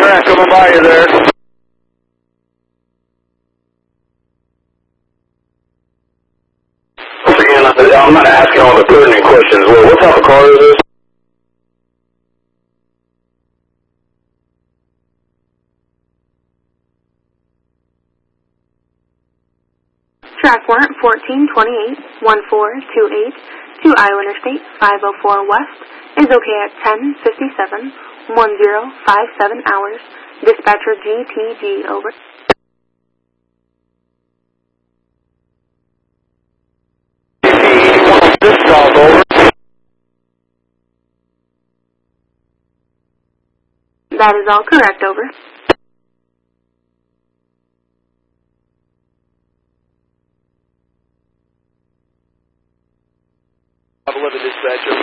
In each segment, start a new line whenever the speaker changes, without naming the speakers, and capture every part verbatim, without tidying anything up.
track coming by you there. Once again, I'm not asking all the pertinent questions. Well, what type of car is this?
Track warrant fourteen twenty-eight, one four two eight, to Iowa Interstate five oh four West is okay at ten fifty-seven, ten fifty-seven hours. Dispatcher G T G, over.
This stop, over.
That is all correct, over.
five eleven dispatcher.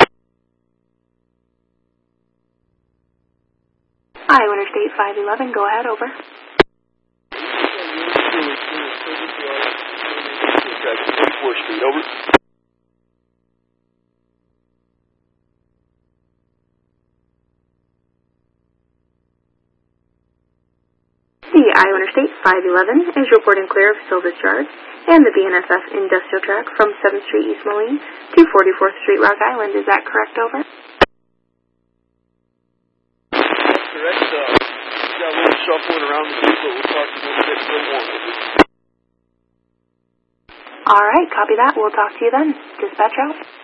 Iowa Interstate five eleven, go ahead, over.
fourth Street, over.
The Iowa Interstate five eleven is reporting clear of Silvis Yard and the B N S F industrial track from seventh Street East Moline to forty-fourth Street Rock Island. Is that correct, over?
That's correct. Uh, we got a little shuffling around the group, but we'll talk to you a little bit more.
All right, copy that. We'll talk to you then. Dispatch out.